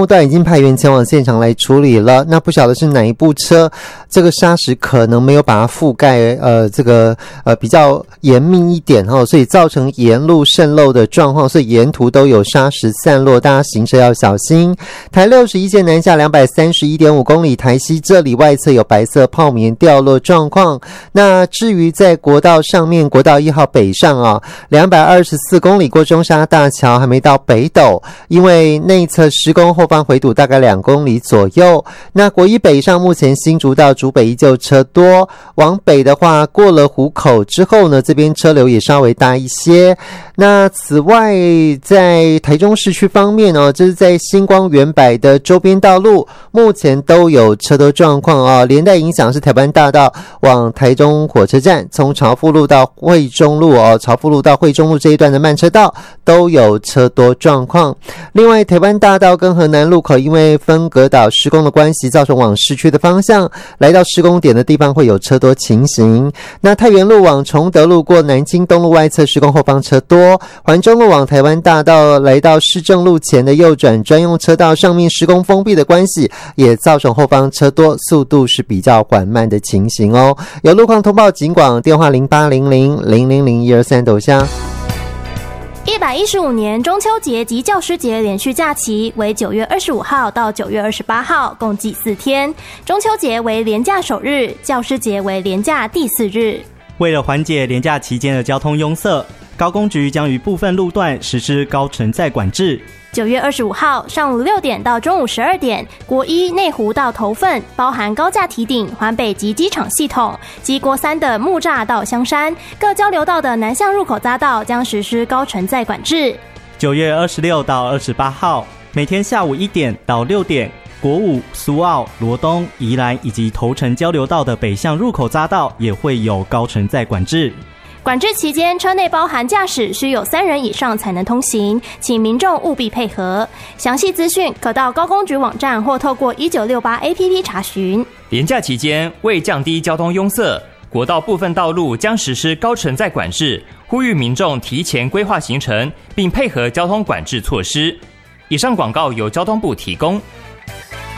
务段已经派员前往现场来处理了。那不晓得是哪一部车，这个砂石可能没有把它覆盖，比较严密一点哈，所以造成沿路渗漏的状况，所以沿途都有砂石散落，大家行车要小心。台61线南下 231.5 公里，台西这里外侧有白色泡棉掉落状况。那至于在国道上面，国道1号北上224公里过中沙大桥还没到北斗，因为内侧施工，后方回堵大概2公里左右。那国一北上，目前新竹到竹北依旧车多，往北的话过了湖口之后呢，这边车流也稍微大一些。那此外在台中市区方面这是在星光远百的周边道路，目前都有车多状况连带影响是台湾大道往台中火车站，从朝福路到惠中路朝福路到惠中路这一段的慢车道都有车多状况。另外台湾大道跟河南路口因为分隔岛施工的关系，造成往市区的方向来到施工点的地方会有车多情形。那太原路往崇德路过南京东路外侧施工后方车多，环中路往台湾大道来到市政路前的右转专用车道上面施工封闭的关系，也造成后方车多，速度是比较缓慢的情形有路况通报警广电话0800000123斗下。 115年中秋节及教师节连续假期为9月25号到9月28号，共计4天。中秋节为连假首日，教师节为连假第4日。 为了缓解连假期间的交通拥塞，高公局将于部分路段实施高承载管制。 9月25号上午6点到中午12点，国一内湖到头份包含高架堤顶、环北及机场系统及国三的木栅到香山各交流道的南向入口匝道将实施高承载管制。 9月26到28号，每天下午1点到6点，国五、苏澳、罗东、宜兰以及头城交流道的北向入口匝道也会有高承载管制。 管制期间，车内包含驾驶需有3人以上才能通行，请民众务必配合。详细资讯可到高公局网站或透过1968 APP 查询。 连假期间，为降低交通拥塞，国道部分道路将实施高承载管制，呼吁民众提前规划行程，并配合交通管制措施。以上广告由交通部提供。